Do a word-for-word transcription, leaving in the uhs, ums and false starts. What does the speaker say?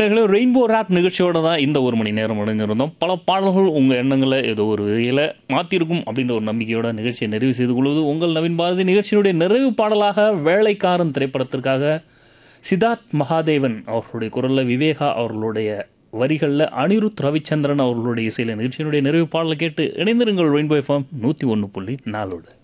நாங்களும் rainbow rape நிகழ்ச்சியோட தான் இந்த ஒரு மணி நேரம் அடைஞ்சிருந்தோம். பல பாடல்கள் உங்கள் எண்ணங்களை ஏதோ ஒரு வகையில் மாற்றிருக்கும் அப்படின்ற ஒரு நம்பிக்கையோட நிகழ்ச்சியை நிறைவு செய்து கொள்வது உங்கள் நவீன் பாரதி. நிகழ்ச்சியினுடைய நிறைவு பாடலாக வேலைக்காரன் திரைப்படத்திற்காக சித்தார்த் மகாதேவன் அவர்களுடைய குரலில், விவேகா அவர்களுடைய வரிகளில், அனிருத் ரவிச்சந்திரன் அவர்களுடைய இசையில் நிகழ்ச்சியினுடைய நிறைவு பாடலை கேட்டு இணைந்திருங்கள் ரெயின்போ எஃப்எம் நூற்றி ஒன்று புள்ளி நாலோடு.